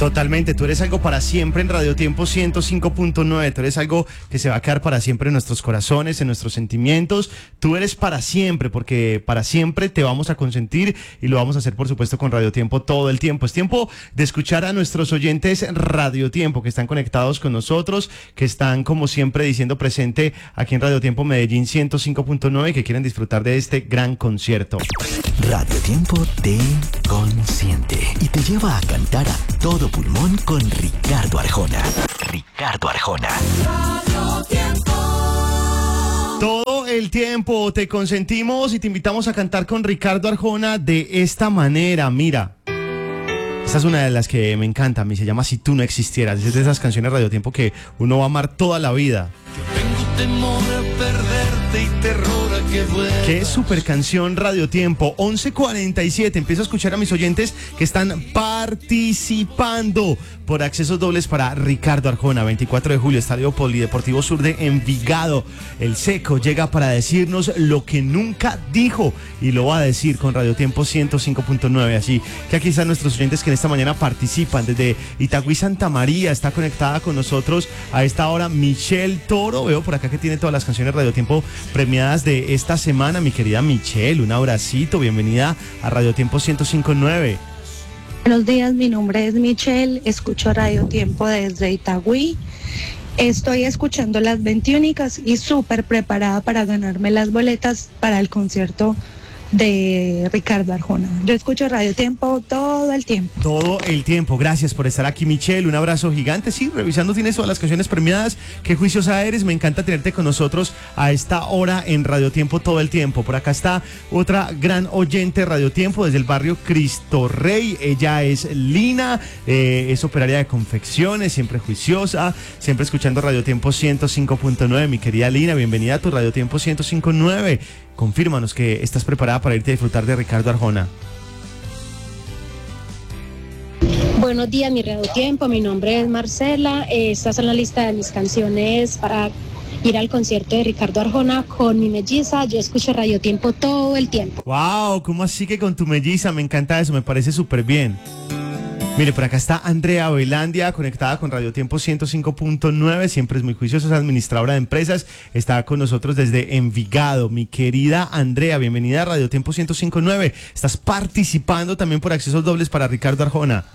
Totalmente, tú eres algo para siempre en Radio Tiempo 105.9, tú eres algo que se va a quedar para siempre en nuestros corazones, en nuestros sentimientos, tú eres para siempre, porque para siempre te vamos a consentir y lo vamos a hacer por supuesto con Radio Tiempo todo el tiempo. Es tiempo de escuchar a nuestros oyentes Radio Tiempo que están conectados con nosotros, que están como siempre diciendo presente aquí en Radio Tiempo Medellín 105.9 y que quieren disfrutar de este gran concierto. Radio Tiempo te consiente y te lleva a cantar a todo pulmón con Ricardo Arjona. Ricardo Arjona. Radio Tiempo. Todo el tiempo te consentimos y te invitamos a cantar con Ricardo Arjona de esta manera. Mira, esta es una de las que me encanta, a mí se llama Si tú no existieras. Es de esas canciones Radio Tiempo que uno va a amar toda la vida. Tengo temor a perderte y terror a que vuelvas. Qué super canción Radio Tiempo. 11:47. Empiezo a escuchar a mis oyentes que están participando por accesos dobles para Ricardo Arjona. 24 de julio, Estadio Polideportivo Sur de Envigado. El Seco llega para decirnos lo que nunca dijo y lo va a decir con Radio Tiempo 105.9. Así que aquí están nuestros oyentes que en esta mañana participan. Desde Itagüí, Santa María, está conectada con nosotros a esta hora Michelle Toro. Veo por acá que tiene todas las canciones Radio Tiempo premiadas de esta semana. Mi querida Michelle, un abracito, bienvenida a Radio Tiempo 105.9. Buenos días, mi nombre es Michelle, escucho Radio Tiempo desde Itagüí. Estoy escuchando las 21 y súper preparada para ganarme las boletas para el concierto de Ricardo Arjona. Yo escucho Radio Tiempo todo el tiempo. Todo el tiempo. Gracias por estar aquí, Michelle. Un abrazo gigante. Sí, revisando tienes todas las canciones premiadas. Qué juiciosa eres. Me encanta tenerte con nosotros a esta hora en Radio Tiempo todo el tiempo. Por acá está otra gran oyente de Radio Tiempo desde el barrio Cristo Rey. Ella es Lina, es operaria de confecciones, siempre juiciosa, siempre escuchando Radio Tiempo 105.9. Mi querida Lina, bienvenida a tu Radio Tiempo 105.9. Confírmanos que estás preparada para irte a disfrutar de Ricardo Arjona. Buenos días, mi Radio Tiempo, mi nombre es Marcela, estás en la lista de mis canciones para ir al concierto de Ricardo Arjona con mi melliza. Yo escucho Radio Tiempo todo el tiempo. ¡Wow! ¿Cómo así que con tu melliza? Me encanta eso, me parece súper bien. Mire, por acá está Andrea Velandia, conectada con Radio Tiempo 105.9, siempre es muy juiciosa, es administradora de empresas, está con nosotros desde Envigado. Mi querida Andrea, bienvenida a Radio Tiempo 105.9, estás participando también por accesos dobles para Ricardo Arjona.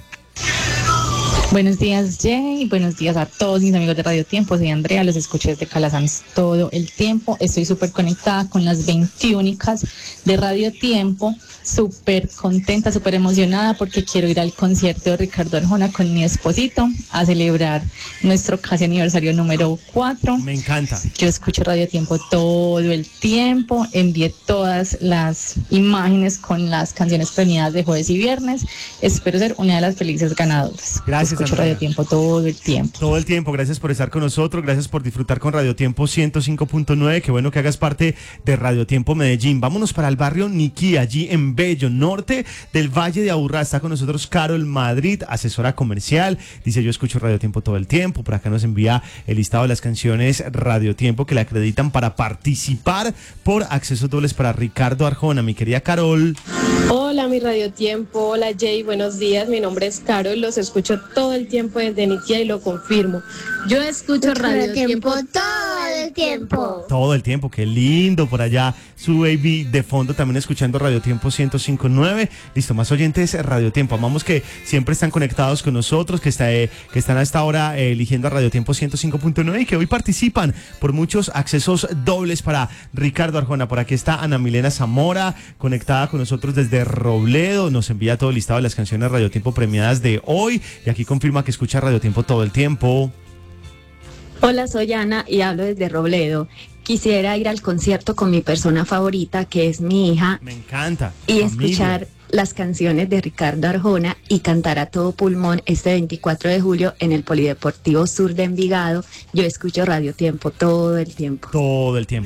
Buenos días, Jay, buenos días a todos mis amigos de Radio Tiempo, soy Andrea, los escucho desde Calasanz todo el tiempo, estoy súper conectada con las 21 de Radio Tiempo, súper contenta, súper emocionada porque quiero ir al concierto de Ricardo Arjona con mi esposito a celebrar nuestro casi aniversario número 4. Me encanta. Yo escucho Radio Tiempo todo el tiempo, envié todas las imágenes con las canciones premiadas de jueves y viernes, espero ser una de las felices ganadoras. Gracias, escucho Andrea. Radio Tiempo todo el tiempo. Todo el tiempo, gracias por estar con nosotros, gracias por disfrutar con Radio Tiempo 105.9, qué bueno que hagas parte de Radio Tiempo Medellín. Vámonos para el barrio Niquí, allí en Bello, norte del Valle de Aburrá. Está con nosotros Carol Madrid, asesora comercial, dice yo escucho Radio Tiempo todo el tiempo. Por acá nos envía el listado de las canciones Radio Tiempo que le acreditan para participar por accesos dobles para Ricardo Arjona. Mi querida Carol. Hola, mi Radio Tiempo, hola Jay, buenos días, mi nombre es Carol, los escucho todo el tiempo desde Niquía y lo confirmo. Yo escucho Radio Tiempo todo el tiempo. Todo el tiempo, qué lindo por allá, su baby de fondo también escuchando Radio Tiempo 105.9. Listo, más oyentes Radio Tiempo, amamos que siempre están conectados con nosotros, que están a esta hora eligiendo a Radio Tiempo 105.9 y que hoy participan por muchos accesos dobles para Ricardo Arjona. Por aquí está Ana Milena Zamora, conectada con nosotros desde Robledo, nos envía todo el listado de las canciones Radio Tiempo premiadas de hoy y aquí confirma que escucha Radio Tiempo todo el tiempo. Hola, soy Ana y hablo desde Robledo. Quisiera ir al concierto con mi persona favorita, que es mi hija. Me encanta. Y familia. escuchar las canciones de Ricardo Arjona y cantar a todo pulmón este 24 de julio en el Polideportivo Sur de Envigado. Yo escucho Radio Tiempo todo el tiempo. Todo el tiempo.